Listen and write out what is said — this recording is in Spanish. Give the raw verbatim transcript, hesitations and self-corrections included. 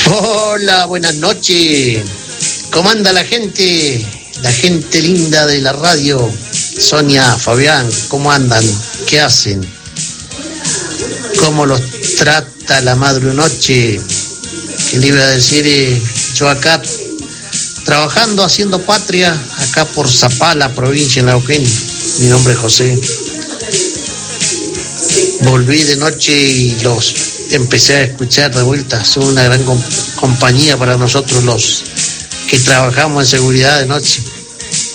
Hola, buenas noches. ¿Cómo anda la gente? La gente linda de la radio. Sonia, Fabián, ¿cómo andan? ¿Qué hacen? ¿Cómo los trata la madre noche? ¿Qué le iba a decir? Eh, yo acá trabajando, haciendo patria, acá por Zapala, provincia de Neuquén. Mi nombre es José. Volví de noche y los empecé a escuchar de vuelta. Son una gran com- compañía para nosotros los que trabajamos en seguridad de noche.